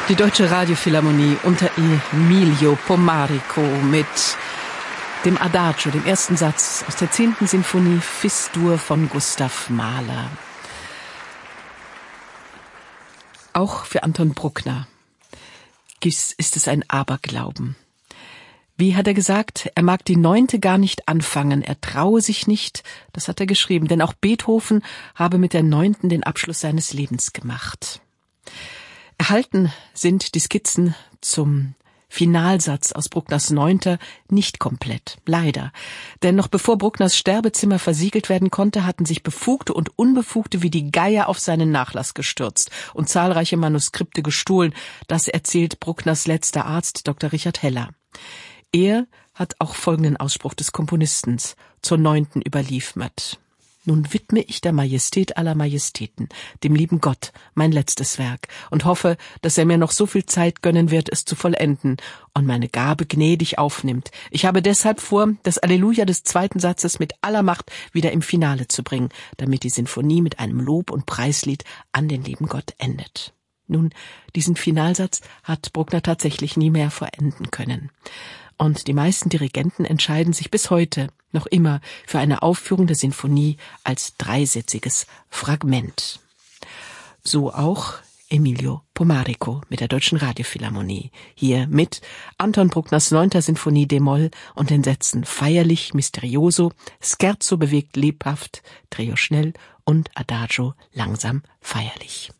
Die Deutsche Radiophilharmonie unter Emilio Pomarico mit dem Adagio, dem ersten Satz aus der 10. Sinfonie Fis-Dur von Gustav Mahler. Auch für Anton Bruckner ist es ein Aberglauben. Wie hat er gesagt, er mag die 9. gar nicht anfangen, er traue sich nicht, das hat er geschrieben, denn auch Beethoven habe mit der 9. den Abschluss seines Lebens gemacht. Erhalten sind die Skizzen zum Finalsatz aus Bruckners 9. nicht komplett, leider. Denn noch bevor Bruckners Sterbezimmer versiegelt werden konnte, hatten sich Befugte und Unbefugte wie die Geier auf seinen Nachlass gestürzt und zahlreiche Manuskripte gestohlen. Das erzählt Bruckners letzter Arzt, Dr. Richard Heller. Er hat auch folgenden Ausspruch des Komponisten zur 9. überliefert. Nun widme ich der Majestät aller Majestäten, dem lieben Gott, mein letztes Werk, und hoffe, dass er mir noch so viel Zeit gönnen wird, es zu vollenden und meine Gabe gnädig aufnimmt. Ich habe deshalb vor, das Alleluja des 2. Satzes mit aller Macht wieder im Finale zu bringen, damit die Sinfonie mit einem Lob- und Preislied an den lieben Gott endet. Nun, diesen Finalsatz hat Bruckner tatsächlich nie mehr vollenden können. Und die meisten Dirigenten entscheiden sich bis heute noch immer für eine Aufführung der Sinfonie als dreisätziges Fragment. So auch Emilio Pomarico mit der Deutschen Radiophilharmonie. Hier mit Anton Bruckners 9. Sinfonie d-Moll und den Sätzen feierlich, misterioso, Scherzo bewegt lebhaft, Trio schnell und Adagio langsam feierlich.